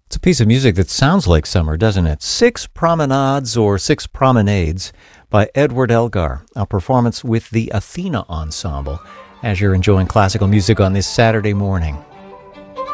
It's a piece of music that sounds like summer, doesn't it? Six Promenades or Six Promenades by Edward Elgar, a performance with the Athena Ensemble, as you're enjoying classical music on this Saturday morning.